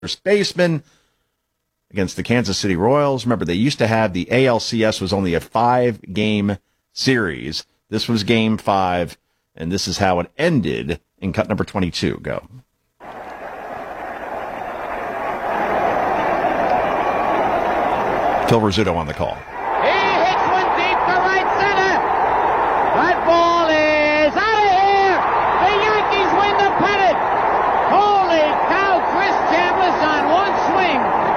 first baseman against the Kansas City Royals. Remember, they used to have the ALCS was only a 5-game series. This was game 5, and this is how it ended in cut number 22. Go. Phil Rizzuto on the call. He hits one deep to right center. That ball is out of here. The Yankees win the pennant. Holy cow, Chris Chambliss on one swing.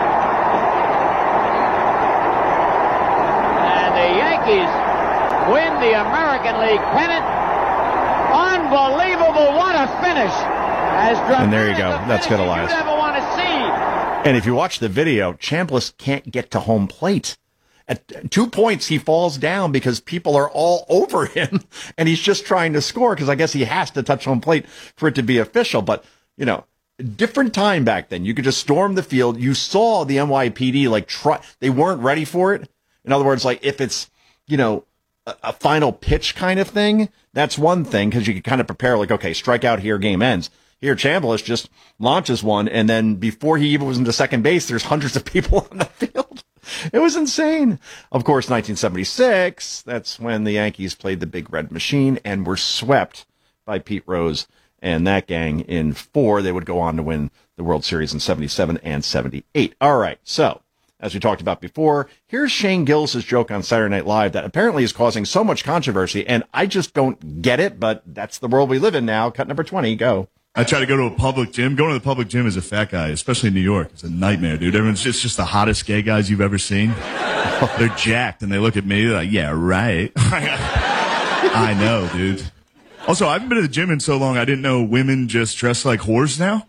And the Yankees win the American League pennant. Unbelievable. What a finish. And there you go. That's good, Elias. You never want to see. And if you watch the video, Chambliss can't get to home plate. At 2 points, he falls down because people are all over him, and he's just trying to score because I guess he has to touch home plate for it to be official. But, you know, different time back then. You could just storm the field. You saw the NYPD, they weren't ready for it. In other words, if it's, a final pitch kind of thing, that's one thing because you can kind of prepare, okay, strike out here, game ends. Here, Chambliss just launches one, and then before he even was into second base, there's hundreds of people on the field. It was insane. Of course, 1976, that's when the Yankees played the Big Red Machine and were swept by Pete Rose and that gang in 4. They would go on to win the World Series in 77 and 78. All right, so as we talked about before, here's Shane Gillis' joke on Saturday Night Live that apparently is causing so much controversy, and I just don't get it, but that's the world we live in now. Cut number 20, go. I try to go to a public gym. Going to the public gym as a fat guy, especially in New York, it's a nightmare, dude. Everyone's just the hottest gay guys you've ever seen. They're jacked, and they look at me like, yeah, right. I know, dude. Also, I haven't been to the gym in so long, I didn't know women just dress like whores now.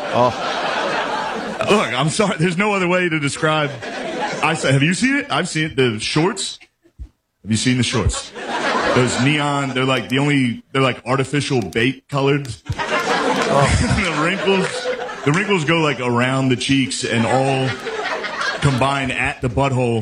Oh. Look, I'm sorry. There's no other way to describe. Have you seen it? I've seen it. The shorts. Have you seen the shorts? Those neon, they're like artificial bait colored. The wrinkles go around the cheeks and all combine at the butthole.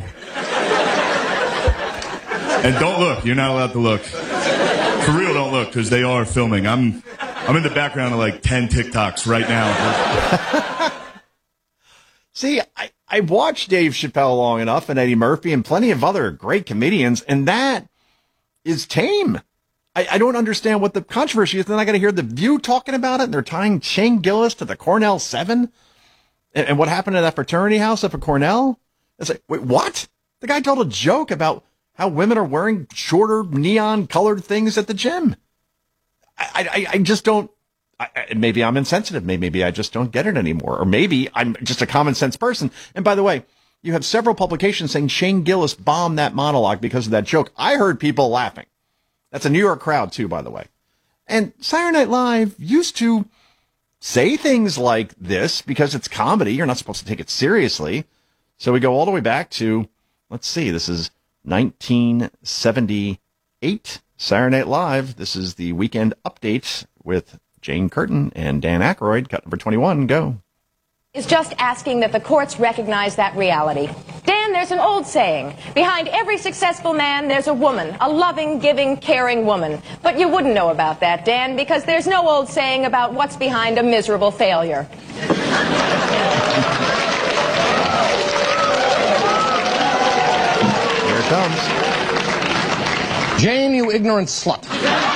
And don't look. You're not allowed to look. For real, don't look because they are filming. I'm in the background of 10 TikToks right now. See, I watched Dave Chappelle long enough and Eddie Murphy and plenty of other great comedians, and that is tame. I don't understand what the controversy is. Then I got to hear The View talking about it, and they're tying Shane Gillis to the Cornell 7. And what happened to that fraternity house up at Cornell? It's wait, what? The guy told a joke about how women are wearing shorter neon-colored things at the gym. I just don't. Maybe I'm insensitive. Maybe I just don't get it anymore. Or maybe I'm just a common-sense person. And by the way, you have several publications saying Shane Gillis bombed that monologue because of that joke. I heard people laughing. That's a New York crowd, too, by the way. And Saturday Night Live used to say things like this because it's comedy. You're not supposed to take it seriously. So we go all the way back to, let's see, this is 1978, Saturday Night Live. This is the weekend update with Jane Curtin and Dan Aykroyd. Cut number 21, go. Is just asking that the courts recognize that reality. Dan, there's an old saying. Behind every successful man, there's a woman. A loving, giving, caring woman. But you wouldn't know about that, Dan, because there's no old saying about what's behind a miserable failure. Here it comes. Jane, you ignorant slut.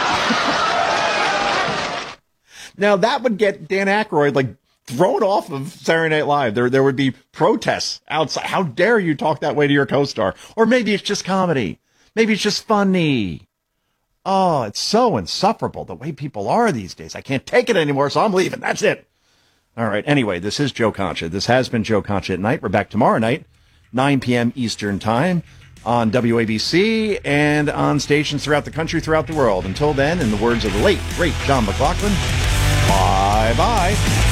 Now, that would get Dan Aykroyd, thrown off of Saturday Night Live. There would be protests outside. How dare you talk that way to your co-star? Or maybe it's just comedy. Maybe it's just funny. Oh, it's so insufferable the way people are these days. I can't take it anymore, so I'm leaving. That's it. All right. Anyway, this is Joe Concha. This has been Joe Concha at Night. We're back tomorrow night, 9 p.m. Eastern Time on WABC and on stations throughout the country, throughout the world. Until then, in the words of the late, great John McLaughlin, bye-bye.